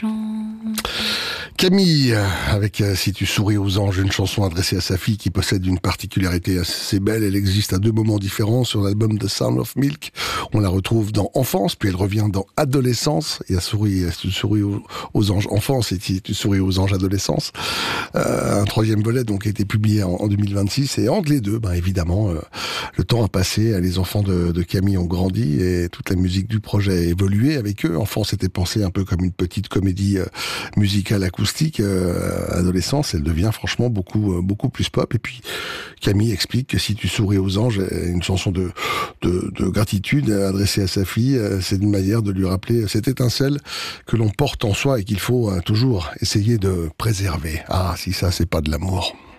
chante. Camille, avec Si tu souris aux anges, une chanson adressée à sa fille qui possède une particularité assez belle. Elle existe à deux moments différents sur l'album The Sound of Milk. On la retrouve dans Enfance, puis elle revient dans Adolescence. Il y a Si tu souris aux anges enfance et Si tu souris aux anges adolescence. Un troisième volet donc a été publié en 2026. Et entre les deux, évidemment, le temps a passé. Les enfants de Camille ont grandi et toute la musique du projet a évolué avec eux. Enfance était pensée un peu comme une petite comédie musicale acoustique. Adolescence, elle devient franchement beaucoup plus pop. Et puis Camille explique que Si tu souris aux anges, une chanson de gratitude adressée à sa fille, c'est une manière de lui rappeler cette étincelle que l'on porte en soi et qu'il faut toujours essayer de préserver. Ah, si ça, c'est pas de l'amour.